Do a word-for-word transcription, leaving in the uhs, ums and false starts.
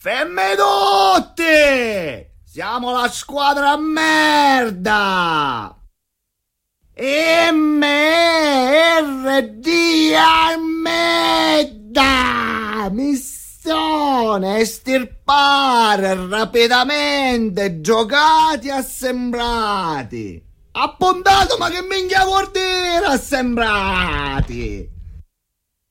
Femme tutti! Siamo la squadra merda! M R D merda! Missione estirpare rapidamente giocati assembrati! Appuntato, ma che minchia vuol dire assembrati?